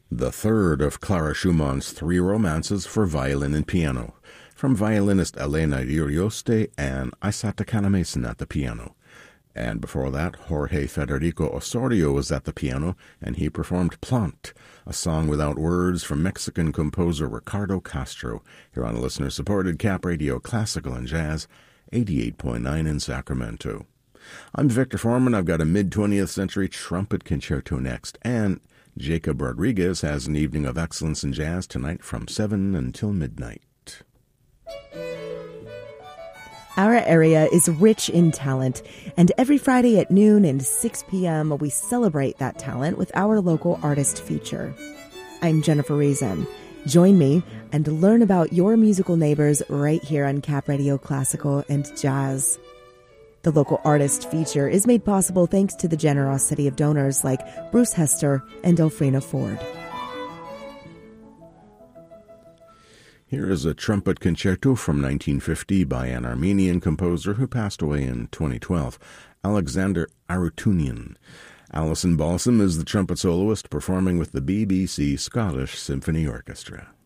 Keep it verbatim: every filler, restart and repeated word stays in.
the third of Clara Schumann's three romances for violin and piano, from violinist Elena Urioste and Isata Canamason at the piano. And before that, Jorge Federico Osorio was at the piano, and he performed Plant, a song without words from Mexican composer Ricardo Castro, here on listener-supported Cap Radio Classical and Jazz, eighty-eight point nine in Sacramento. I'm Victor Foreman. I've got a mid-twentieth century trumpet concerto next, and Jacob Rodriguez has an evening of excellence in jazz tonight from seven until midnight. Our area is rich in talent, and every Friday at noon and six p.m. we celebrate that talent with our local artist feature. I'm Jennifer Reason. Join me and learn about your musical neighbors right here on Cap Radio Classical and Jazz. The local artist feature is made possible thanks to the generosity of donors like Bruce Hester and Elfrina Ford. Here is a trumpet concerto from nineteen fifty by an Armenian composer who passed away in twenty twelve, Alexander Arutunian. Alison Balsam is the trumpet soloist performing with the B B C Scottish Symphony Orchestra.